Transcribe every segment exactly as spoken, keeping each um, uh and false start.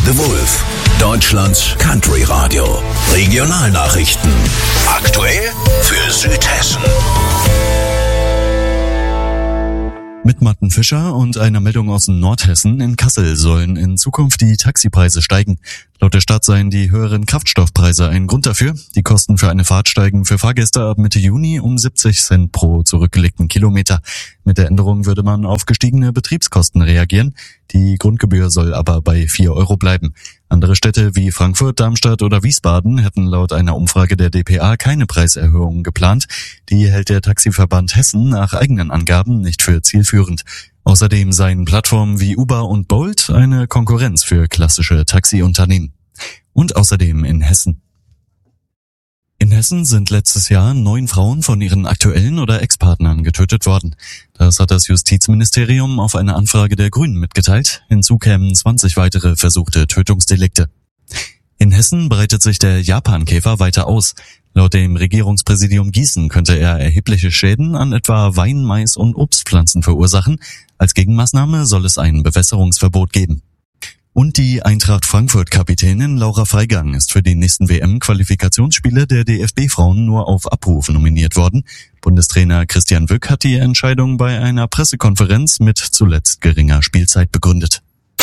The Wolf, Deutschlands Country Radio. Regionalnachrichten. Aktuell für Südhessen. Mit Martin Fischer und einer Meldung aus Nordhessen: In Kassel sollen in Zukunft die Taxipreise steigen. Laut der Stadt seien die höheren Kraftstoffpreise ein Grund dafür. Die Kosten für eine Fahrt steigen für Fahrgäste ab Mitte Juni um siebzig Cent pro zurückgelegten Kilometer. Mit der Änderung würde man auf gestiegene Betriebskosten reagieren. Die Grundgebühr soll aber bei vier Euro bleiben. Andere Städte wie Frankfurt, Darmstadt oder Wiesbaden hätten laut einer Umfrage der D P A keine Preiserhöhungen geplant. Die hält der Taxiverband Hessen nach eigenen Angaben nicht für zielführend. Außerdem seien Plattformen wie Uber und Bolt eine Konkurrenz für klassische Taxiunternehmen. Und außerdem in Hessen. In Hessen sind letztes Jahr neun Frauen von ihren aktuellen oder Ex-Partnern getötet worden. Das hat das Justizministerium auf eine Anfrage der Grünen mitgeteilt. Hinzu kämen zwanzig weitere versuchte Tötungsdelikte. In Hessen breitet sich der Japankäfer weiter aus. Laut dem Regierungspräsidium Gießen könnte er erhebliche Schäden an etwa Wein-, Mais- und Obstpflanzen verursachen. Als Gegenmaßnahme soll es ein Bewässerungsverbot geben. Und die Eintracht Frankfurt-Kapitänin Laura Freigang ist für die nächsten W M-Qualifikationsspiele der D F B-Frauen nur auf Abruf nominiert worden. Bundestrainer Christian Wück hat die Entscheidung bei einer Pressekonferenz mit zuletzt geringer Spielzeit begründet.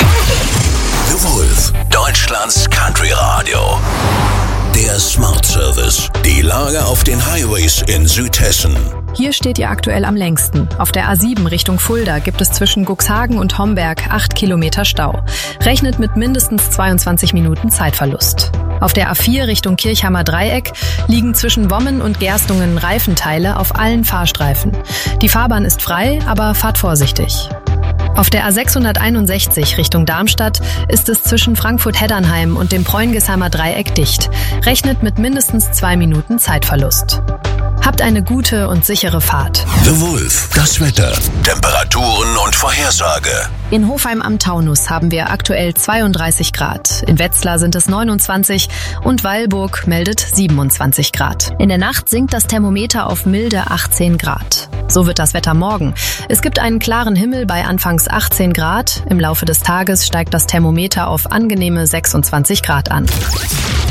The Wolf, Deutschlands Country Radio. Der Smart Service. Die Lage auf den Highways in Südhessen. Hier steht ihr aktuell am längsten. Auf der A sieben Richtung Fulda gibt es zwischen Cuxhagen und Homberg acht Kilometer Stau. Rechnet mit mindestens zweiundzwanzig Minuten Zeitverlust. Auf der A vier Richtung Kirchheimer Dreieck liegen zwischen Wommen und Gerstungen Reifenteile auf allen Fahrstreifen. Die Fahrbahn ist frei, aber fahrt vorsichtig. Auf der A sechshunderteinundsechzig Richtung Darmstadt ist es zwischen Frankfurt-Heddernheim und dem Preungesheimer Dreieck dicht. Rechnet mit mindestens zwei Minuten Zeitverlust. Habt eine gute und sichere Fahrt. The Wolf, das Wetter, Temperaturen und Vorhersage. In Hofheim am Taunus haben wir aktuell zweiunddreißig Grad. In Wetzlar sind es neunundzwanzig und Weilburg meldet siebenundzwanzig Grad. In der Nacht sinkt das Thermometer auf milde achtzehn Grad. So wird das Wetter morgen. Es gibt einen klaren Himmel bei anfangs achtzehn Grad. Im Laufe des Tages steigt das Thermometer auf angenehme sechsundzwanzig Grad an.